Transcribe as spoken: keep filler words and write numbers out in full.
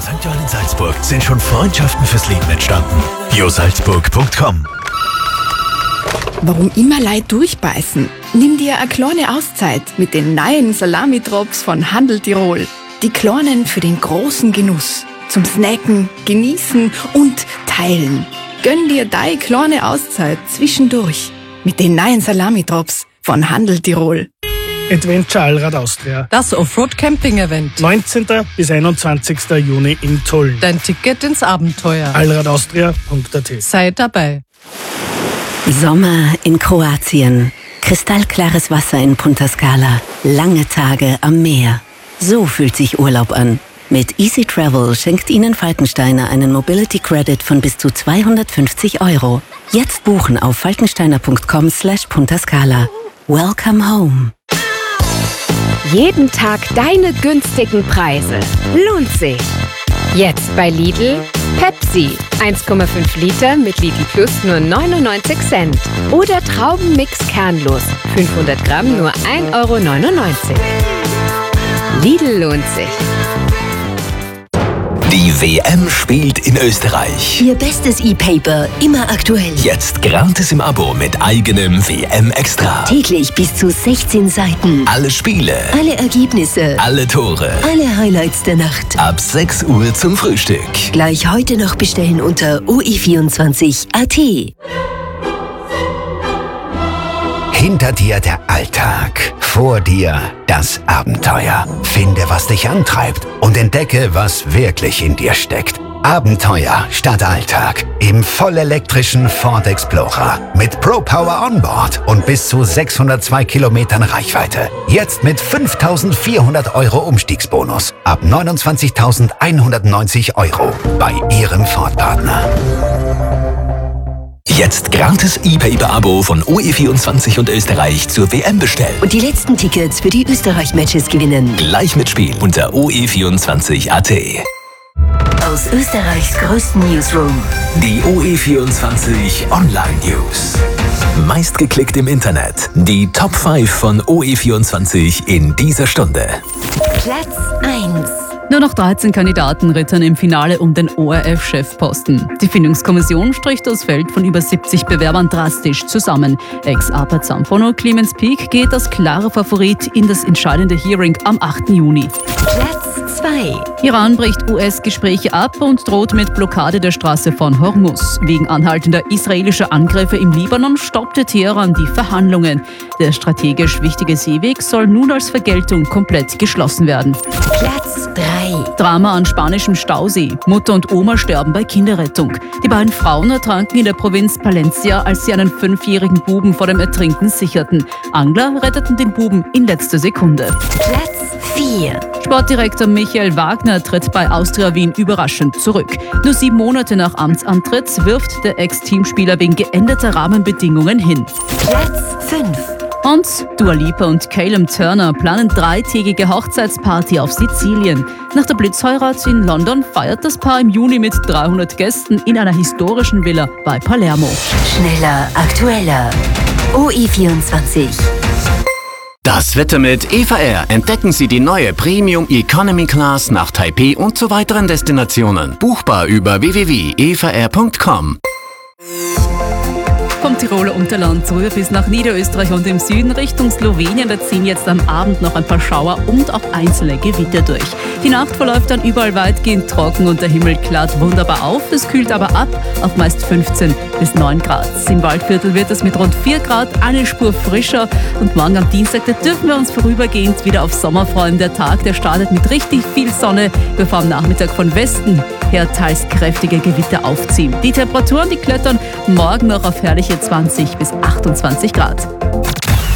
Sankt Johann in Salzburg sind schon Freundschaften fürs Leben entstanden. biosalzburg punkt com. Warum immer Leid durchbeißen? Nimm dir eine kleine Auszeit mit den neuen Salami-Drops von Handel Tirol. Die kleinen für den großen Genuss. Zum Snacken, Genießen und Teilen. Gönn dir deine kleine Auszeit zwischendurch mit den neuen Salami-Drops von Handel Tirol. Adventure Allrad Austria. Das Offroad-Camping-Event. neunzehnten bis einundzwanzigsten Juni in Tulln. Dein Ticket ins Abenteuer. allrad austria punkt a t. Sei dabei. Sommer in Kroatien. Kristallklares Wasser in Punta Scala. Lange Tage am Meer. So fühlt sich Urlaub an. Mit Easy Travel schenkt Ihnen Falkensteiner einen Mobility Credit von bis zu zweihundertfünfzig Euro. Jetzt buchen auf falkensteiner punkt com slash Punta Scala. Welcome home. Jeden Tag deine günstigen Preise. Lohnt sich. Jetzt bei Lidl Pepsi. eins Komma fünf Liter mit Lidl Plus nur neunundneunzig Cent. Oder Traubenmix kernlos. fünfhundert Gramm nur ein Euro neunundneunzig. Lidl lohnt sich. Die W M spielt in Österreich. Ihr bestes E-Paper, immer aktuell. Jetzt gratis im Abo mit eigenem W M-Extra. Täglich bis zu sechzehn Seiten. Alle Spiele. Alle Ergebnisse. Alle Tore. Alle Highlights der Nacht. Ab sechs Uhr zum Frühstück. Gleich heute noch bestellen unter o e vierundzwanzig punkt a t. Hinter dir der Alltag, vor dir das Abenteuer. Finde, was dich antreibt und entdecke, was wirklich in dir steckt. Abenteuer statt Alltag im vollelektrischen Ford Explorer mit ProPower Onboard und bis zu sechshundertzwei Kilometern Reichweite. Jetzt mit fünftausendvierhundert Euro Umstiegsbonus ab neunundzwanzigtausendeinhundertneunzig Euro bei Ihrem Ford-Partner. Jetzt gratis E-Paper-Abo von O E vierundzwanzig und Österreich zur W M bestellen. Und die letzten Tickets für die Österreich-Matches gewinnen. Gleich mitspielen unter o e vierundzwanzig punkt a t. Aus Österreichs größten Newsroom. Die O E vierundzwanzig Online News. Meistgeklickt im Internet. Die Top fünf von O E vierundzwanzig in dieser Stunde. Platz eins. Nur noch dreizehn Kandidaten rittern im Finale um den O R F-Chefposten. Die Findungskommission stricht das Feld von über siebzig Bewerbern drastisch zusammen. Ex-A P A Zampono Clemens Peak geht als klarer Favorit in das entscheidende Hearing am achten Juni. Platz zwei. Iran bricht U S-Gespräche ab und droht mit Blockade der Straße von Hormuz. Wegen anhaltender israelischer Angriffe im Libanon stoppte Teheran die Verhandlungen. Der strategisch wichtige Seeweg soll nun als Vergeltung komplett geschlossen werden. Platz drei. Drama an spanischem Stausee. Mutter und Oma sterben bei Kinderrettung. Die beiden Frauen ertranken in der Provinz Palencia, als sie einen fünfjährigen Buben vor dem Ertrinken sicherten. Angler retteten den Buben in letzter Sekunde. Platz vier. Sportdirektor Michael Wagner tritt bei Austria Wien überraschend zurück. Nur sieben Monate nach Amtsantritt wirft der Ex-Teamspieler wegen geänderter Rahmenbedingungen hin. Platz fünf. Und Dua Lipa und Callum Turner planen dreitägige Hochzeitsparty auf Sizilien. Nach der Blitzheirat in London feiert das Paar im Juni mit dreihundert Gästen in einer historischen Villa bei Palermo. Schneller, aktueller. O E vierundzwanzig. Das Wetter mit Eva Air. Entdecken Sie die neue Premium Economy Class nach Taipei und zu weiteren Destinationen. Buchbar über w w w punkt eva air punkt com. Vom Tiroler Unterland rüber bis nach Niederösterreich und im Süden Richtung Slowenien. Da ziehen jetzt am Abend noch ein paar Schauer und auch einzelne Gewitter durch. Die Nacht verläuft dann überall weitgehend trocken und der Himmel klart wunderbar auf. Es kühlt aber ab auf meist fünfzehn bis neun Grad. Im Waldviertel wird es mit rund vier Grad eine Spur frischer. Und morgen am Dienstag, da dürfen wir uns vorübergehend wieder auf Sommer freuen. Der Tag, der startet mit richtig viel Sonne, bevor am Nachmittag von Westen her teils kräftige Gewitter aufziehen. Die Temperaturen, die klettern morgen noch auf herrliche zwanzig bis achtundzwanzig Grad.